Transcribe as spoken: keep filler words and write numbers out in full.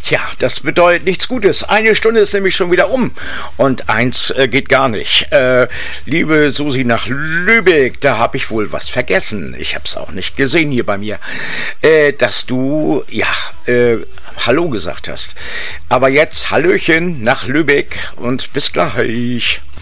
Ja, das bedeutet nichts Gutes. Eine Stunde ist nämlich schon wieder um und eins äh, geht gar nicht. Äh, liebe Susi nach Lübeck, da habe ich wohl was vergessen. Ich habe es auch nicht gesehen hier bei mir, äh, dass du, ja, äh, Hallo gesagt hast. Aber jetzt Hallöchen nach Lübeck und bis gleich.